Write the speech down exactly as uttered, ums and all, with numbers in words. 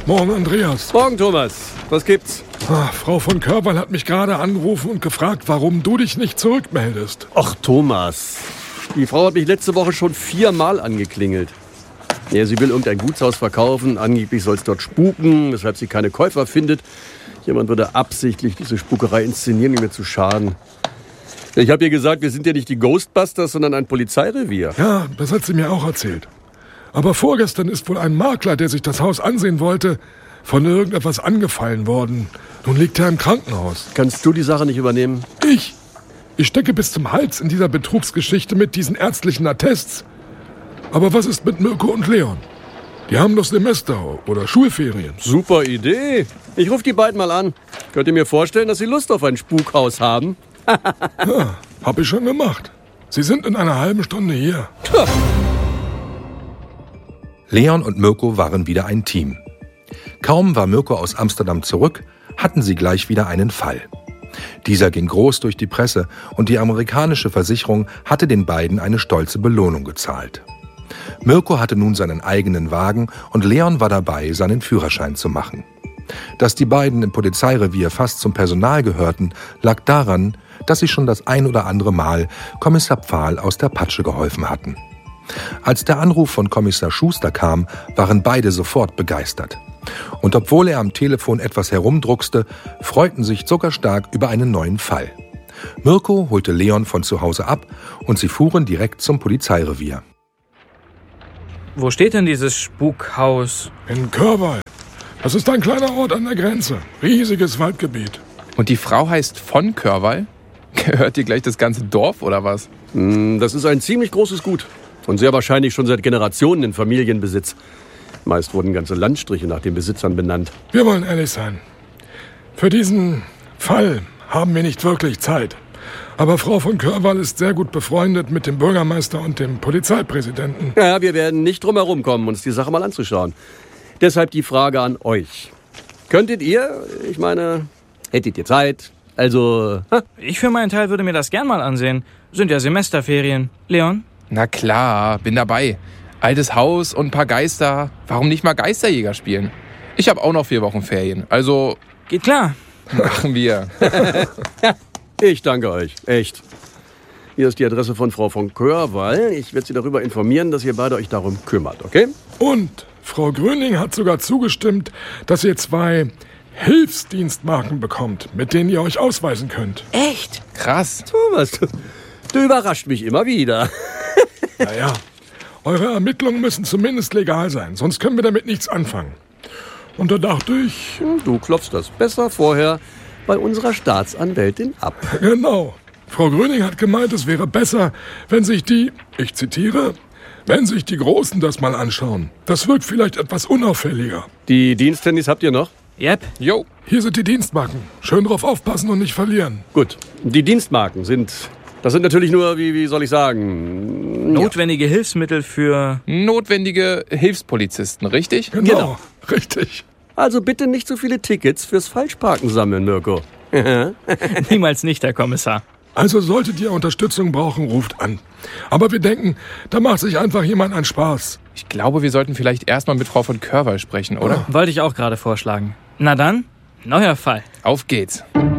Morgen, Andreas. Morgen, Thomas. Was gibt's? Ah, Frau von Körwall hat mich gerade angerufen und gefragt, warum du dich nicht zurückmeldest. Ach, Thomas. Die Frau hat mich letzte Woche schon viermal angeklingelt. Ja, sie will irgendein Gutshaus verkaufen. Angeblich soll es dort spuken, weshalb sie keine Käufer findet. Jemand würde absichtlich diese Spukerei inszenieren, um mir zu schaden. Ich habe ihr gesagt, wir sind ja nicht die Ghostbusters, sondern ein Polizeirevier. Ja, das hat sie mir auch erzählt. Aber vorgestern ist wohl ein Makler, der sich das Haus ansehen wollte, von irgendetwas angefallen worden. Nun liegt er im Krankenhaus. Kannst du die Sache nicht übernehmen? Ich? Ich stecke bis zum Hals in dieser Betrugsgeschichte mit diesen ärztlichen Attests. Aber was ist mit Mirko und Leon? Die haben doch Semester oder Schulferien. Super Idee. Ich rufe die beiden mal an. Könnt ihr mir vorstellen, dass sie Lust auf ein Spukhaus haben? Ja, hab ich schon gemacht. Sie sind in einer halben Stunde hier. Tja. Leon und Mirko waren wieder ein Team. Kaum war Mirko aus Amsterdam zurück, hatten sie gleich wieder einen Fall. Dieser ging groß durch die Presse und die amerikanische Versicherung hatte den beiden eine stolze Belohnung gezahlt. Mirko hatte nun seinen eigenen Wagen und Leon war dabei, seinen Führerschein zu machen. Dass die beiden im Polizeirevier fast zum Personal gehörten, lag daran, dass sie schon das ein oder andere Mal Kommissar Pfahl aus der Patsche geholfen hatten. Als der Anruf von Kommissar Schuster kam, waren beide sofort begeistert. Und obwohl er am Telefon etwas herumdruckste, freuten sich zuckerstark über einen neuen Fall. Mirko holte Leon von zu Hause ab und sie fuhren direkt zum Polizeirevier. Wo steht denn dieses Spukhaus? In Körwall. Das ist ein kleiner Ort an der Grenze. Riesiges Waldgebiet. Und die Frau heißt von Körwall? Gehört dir gleich das ganze Dorf oder was? Das ist ein ziemlich großes Gut. Und sehr wahrscheinlich schon seit Generationen in Familienbesitz. Meist wurden ganze Landstriche nach den Besitzern benannt. Wir wollen ehrlich sein. Für diesen Fall haben wir nicht wirklich Zeit. Aber Frau von Körwall ist sehr gut befreundet mit dem Bürgermeister und dem Polizeipräsidenten. Ja, wir werden nicht drum herum kommen, uns die Sache mal anzuschauen. Deshalb die Frage an euch. Könntet ihr, ich meine, hättet ihr Zeit? Also, ha? Ich für meinen Teil würde mir das gern mal ansehen. Sind ja Semesterferien. Leon? Na klar, bin dabei. Altes Haus und ein paar Geister. Warum nicht mal Geisterjäger spielen? Ich habe auch noch vier Wochen Ferien. Also, geht klar. Machen wir. Ich danke euch. Echt. Hier ist die Adresse von Frau von Körwall. Ich werde Sie darüber informieren, dass ihr beide euch darum kümmert, okay? Und Frau Gröning hat sogar zugestimmt, dass ihr zwei Hilfsdienstmarken bekommt, mit denen ihr euch ausweisen könnt. Echt? Krass. Thomas, du, du überrascht mich immer wieder. Naja, eure Ermittlungen müssen zumindest legal sein, sonst können wir damit nichts anfangen. Und da dachte ich... Du klopfst das besser vorher bei unserer Staatsanwältin ab. Genau. Frau Gröning hat gemeint, es wäre besser, wenn sich die, ich zitiere, wenn sich die Großen das mal anschauen. Das wirkt vielleicht etwas unauffälliger. Die Diensthandys habt ihr noch? Yep. Jo. Hier sind die Dienstmarken. Schön drauf aufpassen und nicht verlieren. Gut. Die Dienstmarken sind... Das sind natürlich nur, wie, wie soll ich sagen... Notwendige ja. Hilfsmittel für... Notwendige Hilfspolizisten, richtig? Genau, Genau. Richtig. Also bitte nicht so viele Tickets fürs Falschparken sammeln, Mirko. Niemals nicht, Herr Kommissar. Also solltet ihr Unterstützung brauchen, ruft an. Aber wir denken, da macht sich einfach jemand einen Spaß. Ich glaube, wir sollten vielleicht erstmal mit Frau von Körwall sprechen, oder? Wollte ich auch gerade vorschlagen. Na dann, neuer Fall. Auf geht's.